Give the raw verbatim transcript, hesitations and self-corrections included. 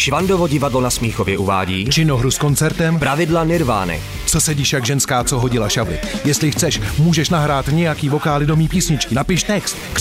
Švandovo divadlo na Smíchově uvádí činohru s koncertem Pravidla Nirvány. Co sedíš jak ženská, co hodila šavly. Jestli chceš, můžeš nahrát nějaký vokály do mý písničky. Napiš text.